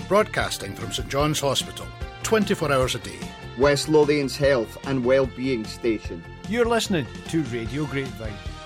broadcasting from St John's Hospital, 24 hours a day. West Lothian's health and well-being station. You're listening to Radio Grapevine.